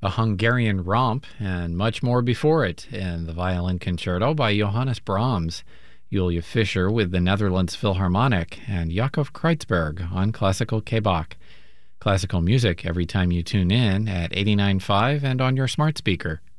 a Hungarian romp, and much more before it in the Violin Concerto by Johannes Brahms, Julia Fischer with the Netherlands Philharmonic, and Yakov Kreutzberg on classical K-Bach. Classical music every time you tune in at 89.5 and on your smart speaker.